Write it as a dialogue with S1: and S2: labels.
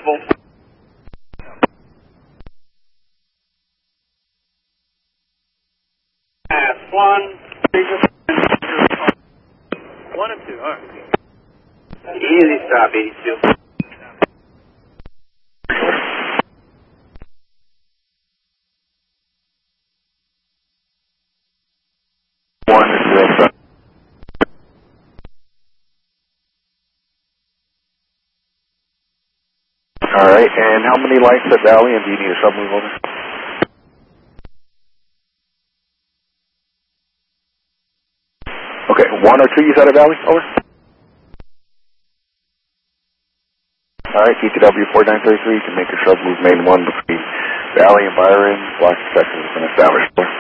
S1: available. One.
S2: 1 and 2, alright.
S1: Easy stop, 82.
S3: Alright, and how many lights at Valley, and do you need a submove over? Okay, 1 or 2 you said at Valley, over? Alright, TTW 4933, you can make a submove main 1 between Valley and Byron, block detectors has been established.